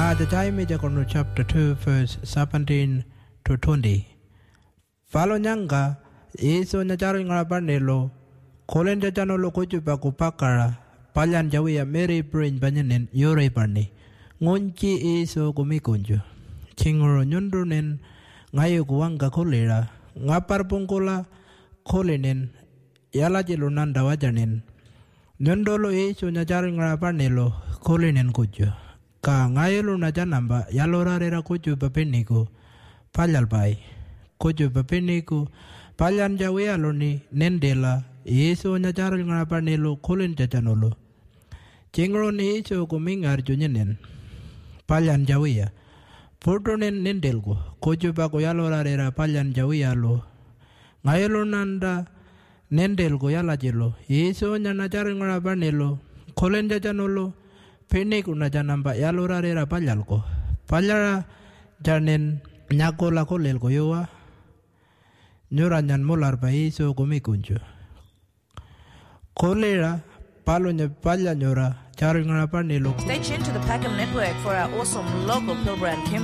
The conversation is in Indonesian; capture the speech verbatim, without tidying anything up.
Jajai Meja Kono chapter two verse seventeen to twenty. Falo nyanga Yesu nyajari ngarapanelo kolen jajanolo kujupa kupakara palyan jawiya Mary brain banyanen yore parni ngonchi Yesu kumikunju chingoro nyundunen ngayo kuwanga kolera ngapar pungkola kolenen yala jelunanda wajanen nyondolo Yesu nyajari ngarapanelo kolenen kuju ka ngayelo najanamba yalorarera kuju papeniku palyal pai kuju papeniku palyan jawiya loni nendela Yesu nyajari ngarapanelo kolen jajanolo chingoro ni Yesu kumingar junyenen palyan jawiya Portonen nendelgo kuju pako yalorarera palyan jawiya lo ngayelo nanda nendelgo yala jelo Yesu nyajari ngarapanelo kolen jajanolo Peniku na janamba yalorarera palyalko palyara janen nyakola kolelko yowa nyoranyan molar pa Yesu kumikunju kolera palonya palya nyora chari ngarapanelo. Stay tuned to the Packham Network for our awesome local program.